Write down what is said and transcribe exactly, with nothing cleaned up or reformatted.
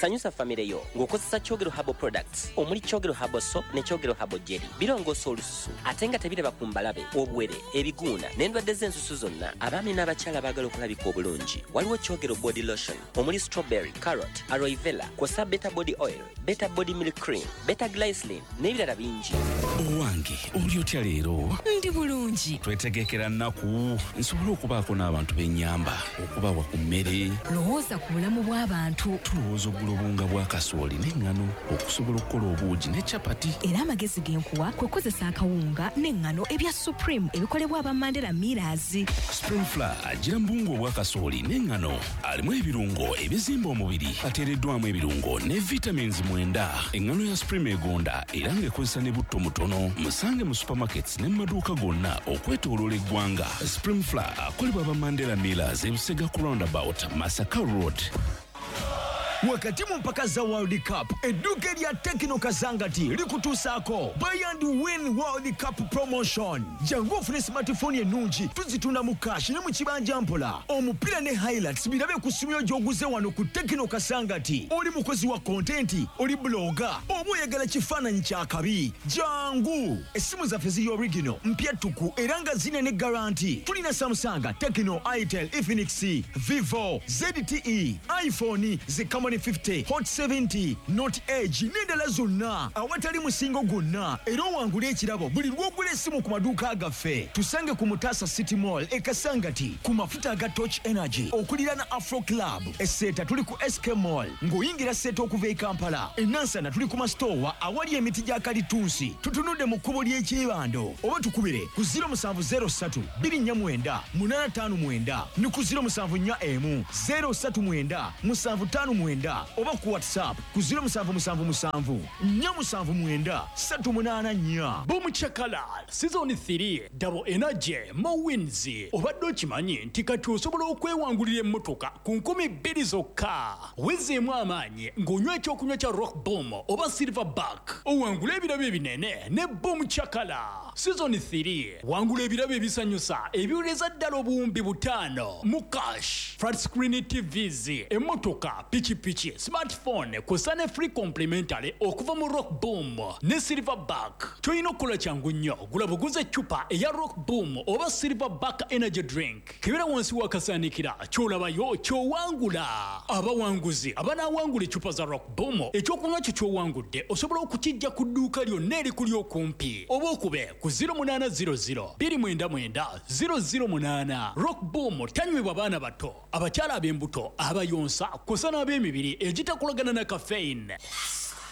sanyusa famire yo ng'okozesa Kyogero Herbal Products omuli Kyogero Herbal Soap ne Kyogero Herbal Jelly. Birongoosa olususu ate nga tebiraba ku mbalabe, obuwere, ebiguuna n'endwadde z'ensusu zonna. Abaami n'abakyala baagala okulabika obulungi waliwo Kyogero Body Lotion omuli strawberry, carrot, aloe vera kw'ossa Beta Body Oil, Beta Body Milk Cream, Beta Glycerin n'ebirala bingi. Owange oli otya leero? Ndi bulungi. Twetegekera nnaku nsobole okubaako n'abantu b'ennyamba okubawa ku mmere. Lowooza ku bulamu bw'abantu. Tulowooza ogula obulunga bwa kasooli n'eŋŋano okusobola okukola obuugi ne capati. Era amagezi g'enkuwa kwe kozesa akawunga n'eŋŋano ebya Supreme ebikolebwa aba Mandela Millers. Spring Flour agira mbungu obwa kasooli n'eŋŋano alimu ebirungo ebizimba omubiri ateereddwamu ebirungo ne vitamins mwenda. Eŋŋano ya Supreme egonda era ng'ekozesa ne butto mutono. Musange mu supermarkets ne mu maduuka gonna okwetooloola eggwanga. Spring Flour akolebwa aba Mandela Millers e Busega ku roundabout Masaka Road. Wakati mu mpaka za World Cup edduuka erya Tekno Kasangati likutuusaako Buy and Win World Cup Promotion. Jangu ofune smartphone ennungi tuzitunda mu cash ne mu kibanja mpola. Omupiira ne highlights birabe ku ssimu yo gy'oguze wano ku Tekno Kasangati. Oli mukozi wa content, oli blogger, oba oyagala kifaananyi kya kabi. Jangu essimu zaffe ziri original mpya ttuku era nga zine ne guarantee. Tulina Samsung, Tekno, Itel, Infinix, Vivo, Z T E, iPhone, Zikamani fifty, Hot seventy, Note Edge n'endala zonna awatali musingo gwonna. Era owangula ekirabo buli lw'ogula essimu ku maduuka gaffe. Tusange ku Mutasa City Mall e Kasangati ku mafuta aga Torch Energy okulira na Afro Club. Esseeta tuli ku S K Mall ng'oyingira Seeta okuva e Kampala. E Nansana tuli ku Mastowa awali emiti gya Kalitunsi. Tutunudde mu kkubo ly'ekyebando oba tukubire ku zero seven zero three two nine nine eight five nine ne ku zero seven four one zero three nine seven five nine oba ku WhatsApp ku zero seven seven seven four seven seven nine three eight four. Boom Chakala Season three Double Energy Mo Wins. Obadde okimanyi nti kati osobola okwewangulira emmotoka ku nkumi bbiri zokka. Wezeemu amaanyi ng'onywa ekyokunywa kya Rock Boom oba Silverback. Owangula ebirabo ebinene ne Boom Chakala. Season three wangula ebirabo ebisanyusa ebiwuleza ddala obuwumbi butaano mu cash. Flat screen T Vs, emmotoka, pichi pichi, smartphone kw'ossa ne free complimentary okuva mu Rock Boom ne Silverback. Toyina okukola kyangu nnyo, gula buguze eccupa eya Rock Boom oba Silverback energy drink. Kebera wansi wakasaanikira ky'olabayo ky'owangula. Abawanguzi abanaawangula eccupa za Rock Boom ekyokunywa kyo ky'owangudde osobola okukijja ku dduuka lyonna erikuli okumpi oba okube ku zero eight zero zero two nine nine zero zero eight. Rock Boom tanywebwa baana bato, abakyala ab'embuto, abayonsa kw'ossa n'ab'emibiri egitakolagana na caffeine.